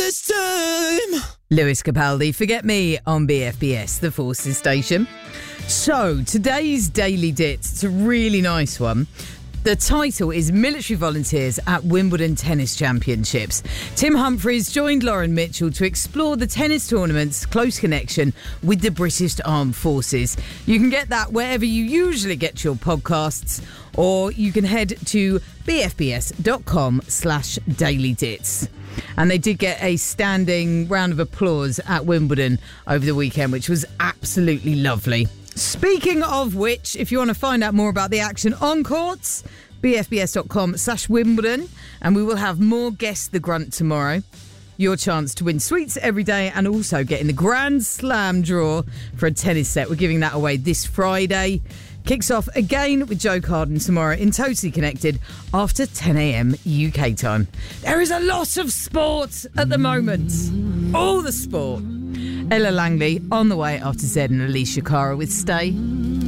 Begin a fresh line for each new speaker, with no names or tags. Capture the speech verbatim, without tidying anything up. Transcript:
this time.
Lewis Capaldi, Forget Me on B F B S, the Forces station. So, today's Daily Dits, it's a really nice one. The title is Military Volunteers at Wimbledon Tennis Championships. Tim Humphries joined Lauren Mitchell to explore the tennis tournament's close connection with the British Armed Forces. You can get that wherever you usually get your podcasts, or you can head to bfbs.com slash daily dits. And they did get a standing round of applause at Wimbledon over the weekend, which was absolutely lovely. Speaking of which, if you want to find out more about the action on courts, bfbs.com slash Wimbledon, and we will have more Guess the Grunt tomorrow. Your chance to win sweets every day and also get in the Grand Slam draw for a tennis set. We're giving that away this Friday. Kicks off again with Joe Carden tomorrow in Totally Connected after ten a.m. U K time. There is a lot of sport at the moment. All the sport. Ella Langley on the way after Zed and Alicia Cara with Stay.